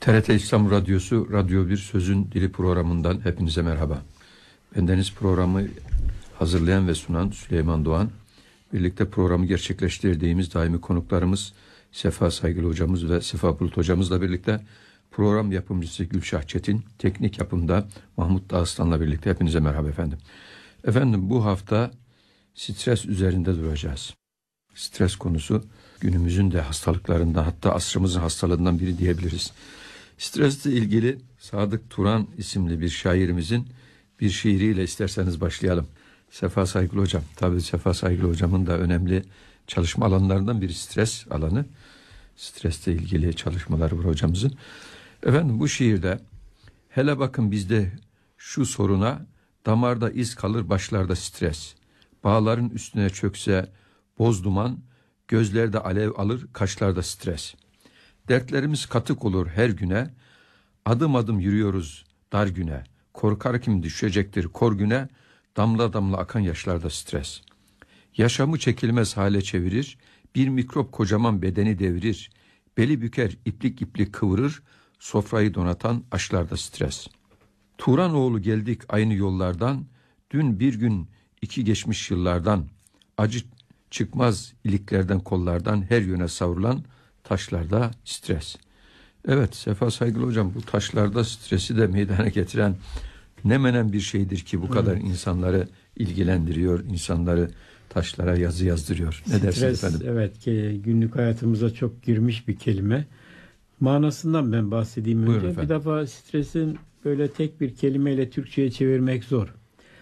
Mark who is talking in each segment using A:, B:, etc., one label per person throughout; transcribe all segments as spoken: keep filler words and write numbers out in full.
A: T R T İstanbul Radyosu Radyo bir Sözün Dili programından hepinize merhaba. Bendeniz programı hazırlayan ve sunan Süleyman Doğan. Birlikte programı gerçekleştirdiğimiz daimi konuklarımız Sefa Saygılı hocamız ve Sefa Bulut hocamızla birlikte program yapımcısı Gülşah Çetin, teknik yapımda Mahmut Dağıstan'la birlikte hepinize merhaba efendim. Efendim bu hafta stres üzerinde duracağız. Stres konusu günümüzün de hastalıklarından, hatta asrımızın hastalığından biri diyebiliriz. Stresle ilgili Sadık Turan isimli bir şairimizin bir şiiriyle isterseniz başlayalım. Sefa Saygılı hocam, tabii Sefa Saygılı hocamın da önemli çalışma alanlarından biri stres alanı. Stresle ilgili çalışmaları var hocamızın. Efendim bu şiirde hele bakın bizde şu soruna, damarda iz kalır başlarda stres. Bağların üstüne çökse boz duman, gözlerde alev alır kaşlarda stres. Dertlerimiz katık olur her güne, adım adım yürüyoruz dar güne. Korkar kim düşecektir kor güne, damla damla akan yaşlarda stres. Yaşamı çekilmez hale çevirir, bir mikrop kocaman bedeni devirir. Beli büker iplik iplik kıvırır, sofrayı donatan aşlarda stres. Turanoğlu geldik aynı yollardan, dün bir gün iki geçmiş yıllardan. Acı çıkmaz iliklerden kollardan, her yöne savrulan taşlarda stres. Evet Sefa Saygılı hocam, bu taşlarda stresi de meydana getiren ne menen bir şeydir ki bu kadar evet. insanları ilgilendiriyor, insanları taşlara yazı yazdırıyor. Ne
B: Stres,
A: dersiniz efendim?
B: Evet ki günlük hayatımıza çok girmiş bir kelime. Manasından ben bahsedeyim
A: Buyurun
B: önce.
A: efendim.
B: Bir defa stresin böyle tek bir kelimeyle Türkçe'ye çevirmek zor.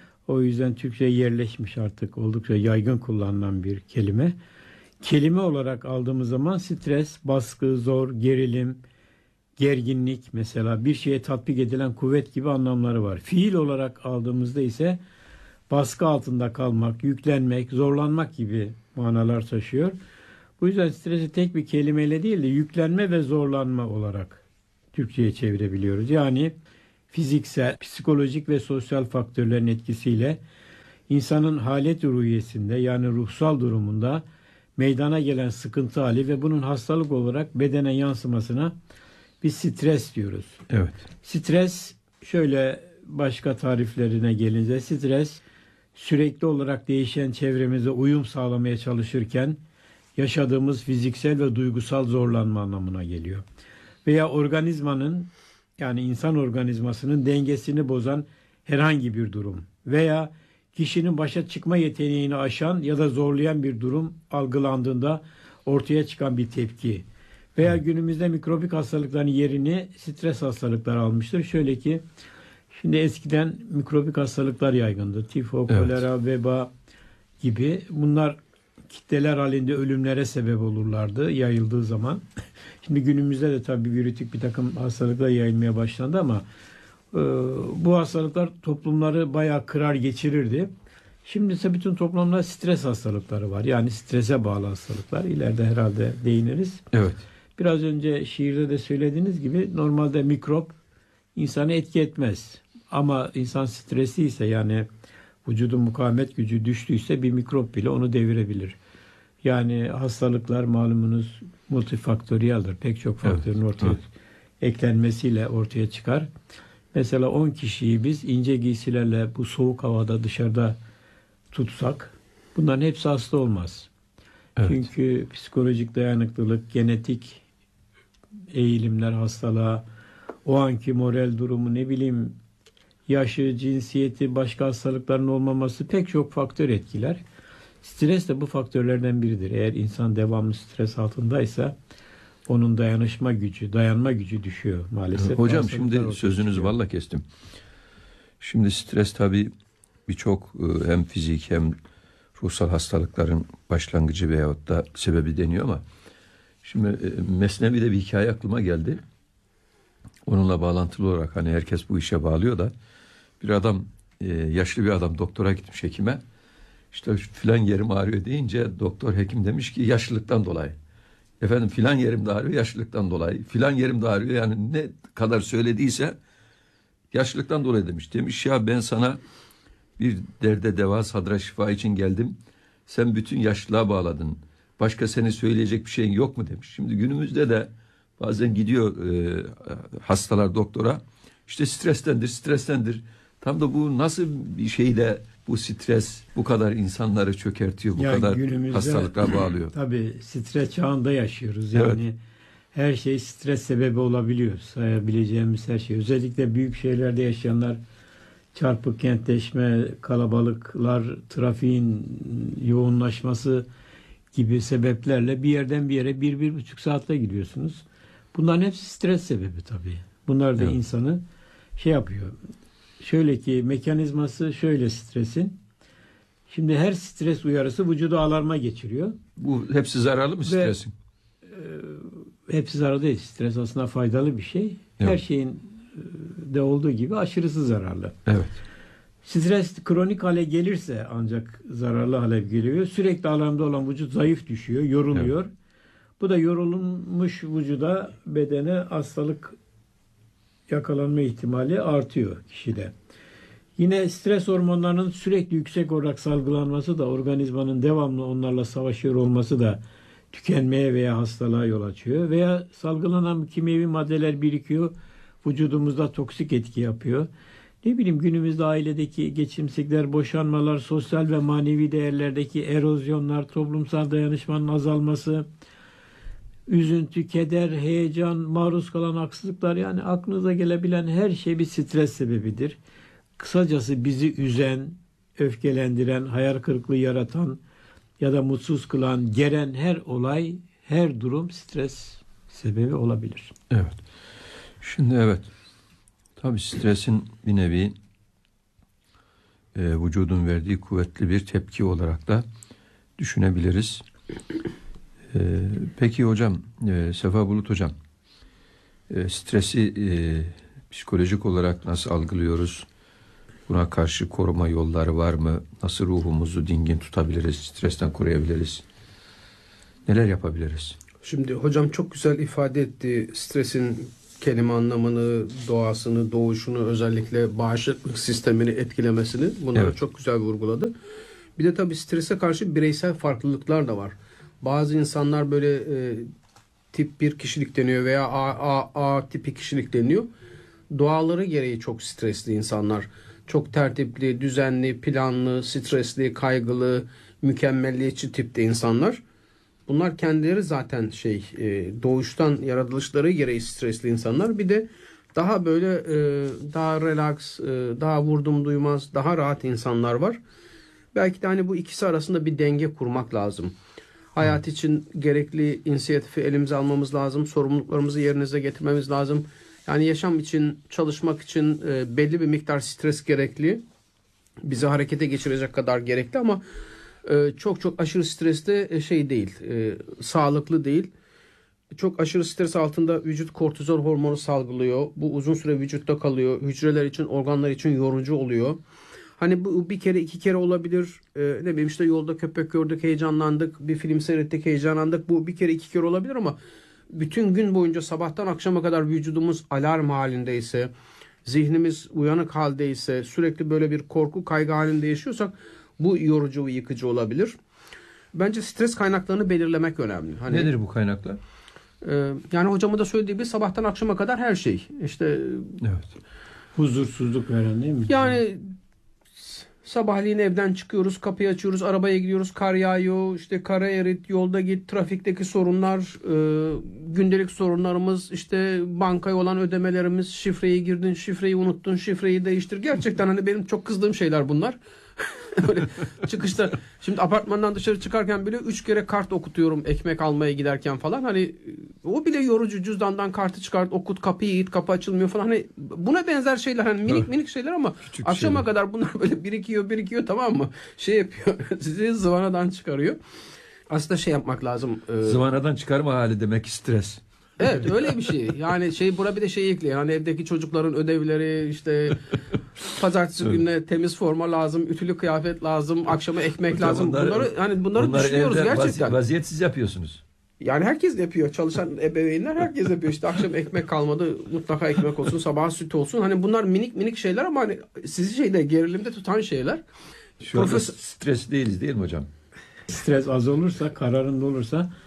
B: O yüzden Türkçe'ye yerleşmiş artık, oldukça yaygın kullanılan bir kelime. Kelime olarak aldığımız zaman stres, baskı, zor, gerilim, gerginlik, mesela bir şeye tatbik edilen kuvvet gibi anlamları var. Fiil olarak aldığımızda ise baskı altında kalmak, yüklenmek, zorlanmak gibi manalar taşıyor. Bu yüzden stresi tek bir kelimeyle değil de yüklenme ve zorlanma olarak Türkçe'ye çevirebiliyoruz. Yani fiziksel, psikolojik ve sosyal faktörlerin etkisiyle insanın halet ruhiyesinde, yani ruhsal durumunda meydana gelen sıkıntı hali ve bunun hastalık olarak bedene yansımasına biz stres diyoruz.
A: Evet.
B: Stres, şöyle başka tariflerine gelince, stres sürekli olarak değişen çevremize uyum sağlamaya çalışırken yaşadığımız fiziksel ve duygusal zorlanma anlamına geliyor. Veya organizmanın, yani insan organizmasının dengesini bozan herhangi bir durum veya kişinin başa çıkma yeteneğini aşan ya da zorlayan bir durum algılandığında ortaya çıkan bir tepki. Veya günümüzde mikrobik hastalıkların yerini stres hastalıkları almıştır. Şöyle ki, şimdi eskiden mikrobik hastalıklar yaygındı. Tifo,
A: Evet.
B: kolera, veba gibi. Bunlar kitleler halinde ölümlere sebep olurlardı yayıldığı zaman. Şimdi günümüzde de tabii virütik bir takım hastalıklar yayılmaya başlandı ama e, bu hastalıklar toplumları bayağı kırar geçirirdi. Şimdi ise bütün toplumda stres hastalıkları var. Yani strese bağlı hastalıklar. İleride herhalde değiniriz.
A: Evet.
B: Biraz önce şiirde de söylediğiniz gibi normalde mikrop insanı etki etmez. Ama insan stresli ise, yani vücudun mukavemet gücü düştüyse bir mikrop bile onu devirebilir. Yani hastalıklar malumunuz multifaktöriyeldir. Pek çok faktörün
A: Evet,
B: ortaya
A: evet.
B: eklenmesiyle ortaya çıkar. Mesela on kişiyi biz ince giysilerle bu soğuk havada dışarıda tutsak bunların hepsi hasta olmaz.
A: Evet.
B: Çünkü psikolojik dayanıklılık, genetik eğilimler hastalığa, o anki moral durumu, ne bileyim yaşı, cinsiyeti, başka hastalıkların olmaması pek çok faktör etkiler. Stres de bu faktörlerden biridir. Eğer insan devamlı stres altındaysa onun dayanışma gücü, dayanma gücü düşüyor maalesef.
A: Hocam
B: Hastalıklar
A: şimdi
B: ortaya
A: sözünüzü
B: çıkıyor.
A: valla kestim. Şimdi stres tabii birçok hem fizik hem ruhsal hastalıkların başlangıcı veyahut da sebebi deniyor ama şimdi Mesnevi'de bir hikaye aklıma geldi. Onunla bağlantılı olarak hani herkes bu işe bağlıyor da bir adam, yaşlı bir adam doktora gitmiş hekime. İşte filan yerim ağrıyor deyince doktor hekim demiş ki yaşlılıktan dolayı. Efendim filan yerim de ağrıyor yaşlılıktan dolayı. Filan yerim de ağrıyor, yani ne kadar söylediyse yaşlılıktan dolayı demiş. Demiş ya ben sana bir derde deva sadra şifa için geldim. Sen bütün yaşlılığa bağladın. Başka senin söyleyecek bir şeyin yok mu demiş. Şimdi günümüzde de bazen gidiyor e, hastalar doktora. İşte strestendir, strestendir. Tam da bu nasıl bir şeyle bu stres bu kadar insanları çökertiyor, bu
B: Ya
A: kadar
B: günümüzde,
A: hastalıklar bağlıyor.
B: Tabii stres çağında yaşıyoruz. Yani
A: Evet.
B: her şey stres sebebi olabiliyor. Sayabileceğimiz her şey. Özellikle büyük şehirlerde yaşayanlar, çarpık kentleşme, kalabalıklar, trafiğin yoğunlaşması gibi sebeplerle bir yerden bir yere bir, bir buçuk saatte gidiyorsunuz. Bunların hepsi stres sebebi tabii. Bunlar da
A: Evet.
B: insanı şey yapıyor. Şöyle ki mekanizması şöyle stresin. Şimdi her stres uyarısı vücudu alarma geçiriyor.
A: Bu hepsi zararlı mı stresin?
B: Hepsi zararlı değil. Stres aslında faydalı bir şey. Her
A: Evet.
B: şeyin e, de olduğu gibi aşırısı zararlı.
A: Evet.
B: Stres kronik hale gelirse ancak zararlı hale geliyor. Sürekli alarmda olan vücut zayıf düşüyor, yoruluyor. Bu da yorulmuş vücuda, bedene hastalık yakalanma ihtimali artıyor kişide. Yine stres hormonlarının sürekli yüksek olarak salgılanması da organizmanın devamlı onlarla savaşıyor olması da tükenmeye veya hastalığa yol açıyor. Veya salgılanan kimyevi maddeler birikiyor, vücudumuzda toksik etki yapıyor. Ne bileyim günümüzde ailedeki geçimsizlikler, boşanmalar, sosyal ve manevi değerlerdeki erozyonlar, toplumsal dayanışmanın azalması, üzüntü, keder, heyecan, maruz kalan haksızlıklar, yani aklınıza gelebilen her şey bir stres sebebidir. Kısacası bizi üzen, öfkelendiren, hayal kırıklığı yaratan ya da mutsuz kılan, geren her olay, her durum stres sebebi olabilir.
A: Evet. Şimdi evet. Tabii stresin bir nevi e, vücudun verdiği kuvvetli bir tepki olarak da düşünebiliriz. E, peki hocam, e, Sefa Bulut hocam, e, stresi e, psikolojik olarak nasıl algılıyoruz? Buna karşı koruma yolları var mı? Nasıl ruhumuzu dingin tutabiliriz, stresten koruyabiliriz? Neler yapabiliriz?
C: Şimdi hocam çok güzel ifade etti stresin kelime anlamını, doğasını, doğuşunu, özellikle bağışıklık sistemini etkilemesini. Bunları
A: Evet.
C: çok güzel vurguladı. Bir de tabii strese karşı bireysel farklılıklar da var. Bazı insanlar böyle e, tip bir kişilik deniyor veya A, A, A tipi kişilik deniyor. Doğaları gereği çok stresli insanlar. Çok tertipli, düzenli, planlı, stresli, kaygılı, mükemmelliyetçi tipte insanlar. Bunlar kendileri zaten şey e, doğuştan yaratılışları gereği stresli insanlar. Bir de daha böyle e, daha relax, e, daha vurdum duymaz, daha rahat insanlar var. Belki de hani bu ikisi arasında bir denge kurmak lazım. Hayat için gerekli inisiyatifi elimize almamız lazım. Sorumluluklarımızı yerinize getirmemiz lazım. Yani yaşam için, çalışmak için e, belli bir miktar stres gerekli. Bizi harekete geçirecek kadar gerekli ama e, çok çok aşırı streste e, şey değil, e, sağlıklı değil. Çok aşırı stres altında vücut kortizol hormonu salgılıyor. Bu uzun süre vücutta kalıyor. Hücreler için, organlar için yorucu oluyor. Hani bu bir kere iki kere olabilir. E, ne bileyim işte yolda köpek gördük, heyecanlandık. Bir film seyrettik, heyecanlandık. Bu bir kere iki kere olabilir ama bütün gün boyunca sabahtan akşama kadar vücudumuz alarm halindeyse, zihnimiz uyanık haldeyse, sürekli böyle bir korku kaygı halinde yaşıyorsak bu yorucu ve yıkıcı olabilir. Bence stres kaynaklarını belirlemek önemli. Hani,
A: Nedir bu kaynaklar?
C: e, yani hocamın da söylediği gibi sabahtan akşama kadar her şey. İşte
A: Evet.
B: Huzursuzluk veren değil mi?
C: yani sabahleyin evden çıkıyoruz, kapıyı açıyoruz, arabaya gidiyoruz, kar yağıyor, işte kara erit, yolda git, trafikteki sorunlar, e, gündelik sorunlarımız, işte bankaya olan ödemelerimiz, şifreyi girdin, şifreyi unuttun, şifreyi değiştir. Gerçekten hani benim çok kızdığım şeyler bunlar. Öyle çıkışta şimdi apartmandan dışarı çıkarken bile üç kere kart okutuyorum ekmek almaya giderken falan. Hani o bile yorucu, cüzdandan kartı çıkart, okut, kapıyı it, kapı açılmıyor falan. Hani buna benzer şeyler, hani minik minik şeyler ama
A: Küçük
C: akşama
A: şeyler.
C: kadar bunlar böyle birikiyor birikiyor, tamam mı? Şey yapıyor sizi zıvanadan çıkarıyor. Aslında şey yapmak lazım. E,
A: Zıvanadan çıkarma hali demek stres.
C: Evet öyle bir şey. Yani şey bura bir de şey ekleyin. Hani evdeki çocukların ödevleri, işte pazartesi
A: Evet.
C: gününe temiz forma lazım, ütülü kıyafet lazım, akşama ekmek
A: Hocam
C: lazım.
A: bunları-
C: bunları hani bunları
A: Bunları
C: düşünüyoruz
A: evde
C: gerçekten.
A: vazi- vaziyetsiz yapıyorsunuz.
C: Yani herkes yapıyor. Çalışan ebeveynler herkes yapıyor. İşte akşam ekmek kalmadı, mutlaka ekmek olsun, sabah süt olsun. Hani bunlar minik minik şeyler ama hani sizi şeyde gerilimde tutan şeyler.
A: Şu anda
C: Profesör-
A: stres değiliz değil mi hocam?
B: Stres az olursa, kararında olursa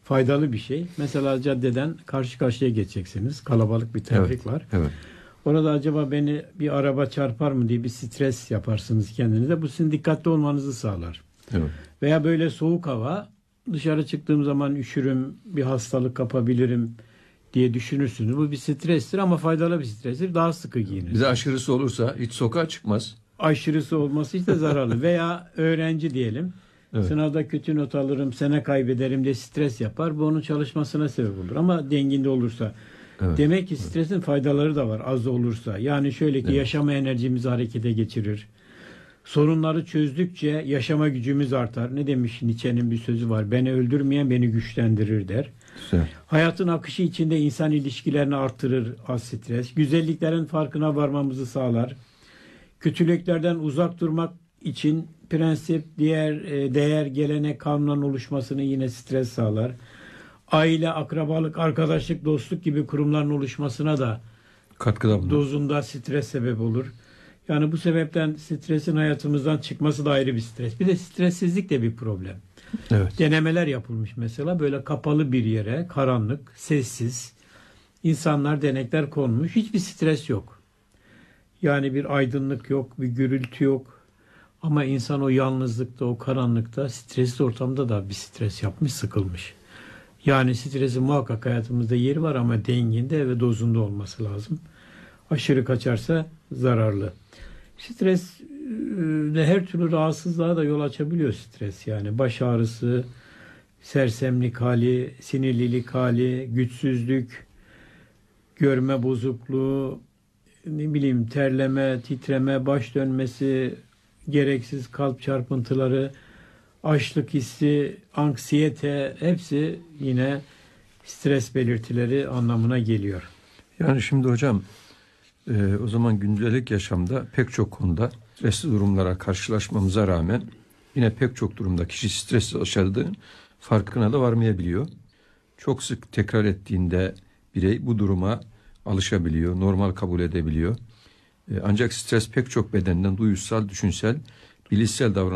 B: faydalı bir şey. Mesela caddeden karşı karşıya geçeceksiniz. Kalabalık bir trafik
A: Evet,
B: var.
A: evet.
B: Orada acaba beni bir araba çarpar mı diye bir stres yaparsınız kendinize. Bu sizin dikkatli olmanızı sağlar.
A: Evet.
B: Veya böyle soğuk hava, dışarı çıktığım zaman üşürüm, bir hastalık kapabilirim diye düşünürsünüz. Bu bir strestir ama faydalı bir strestir. Daha sıkı giyinirsiniz.
A: Bize aşırısı olursa hiç sokağa çıkmaz.
B: Aşırısı olması işte zararlı. Veya öğrenci diyelim.
A: Evet.
B: Sınavda kötü not alırım, sene kaybederim diye stres yapar. Bu onun çalışmasına sebep olur. Ama denginde olursa.
A: Evet.
B: Demek ki stresin faydaları da var az olursa. Yani şöyle ki
A: Evet.
B: yaşama enerjimizi harekete geçirir. Sorunları çözdükçe yaşama gücümüz artar. Ne demiş Nietzsche'nin bir sözü var. Beni öldürmeyen beni güçlendirir der.
A: Güzel.
B: Hayatın akışı içinde insan ilişkilerini artırır az stres. Güzelliklerin farkına varmamızı sağlar. Kötülüklerden uzak durmak için prensip, diğer e, değer, gelenek, kanunların oluşmasını yine stres sağlar. Aile, akrabalık, arkadaşlık, dostluk gibi kurumların oluşmasına da
A: Katkıda bulunur.
B: dozunda stres sebep olur. Yani bu sebepten stresin hayatımızdan çıkması da ayrı bir stres. Bir de stressizlik de bir problem.
A: Evet.
B: Denemeler yapılmış mesela böyle kapalı bir yere, karanlık, sessiz insanlar denekler konmuş. Hiçbir stres yok. Yani bir aydınlık yok, bir gürültü yok. Ama insan o yalnızlıkta, o karanlıkta, stresli ortamda da bir stres yapmış, sıkılmış. Yani stresin muhakkak hayatımızda yeri var ama denginde ve dozunda olması lazım. Aşırı kaçarsa zararlı. Stres de her türlü rahatsızlığa da yol açabiliyor stres. Yani baş ağrısı, sersemlik hali, sinirlilik hali, güçsüzlük, görme bozukluğu, ne bileyim terleme, titreme, baş dönmesi, gereksiz kalp çarpıntıları, açlık hissi, anksiyete hepsi yine stres belirtileri anlamına geliyor.
A: Yani şimdi hocam e, o zaman gündelik yaşamda pek çok konuda stresli durumlara karşılaşmamıza rağmen yine pek çok durumda kişi stres yaşadığının farkına da varmayabiliyor. Çok sık tekrar ettiğinde birey bu duruma alışabiliyor, normal kabul edebiliyor. E, ancak stres pek çok bedenden duyusal, düşünsel, bilişsel davranışlar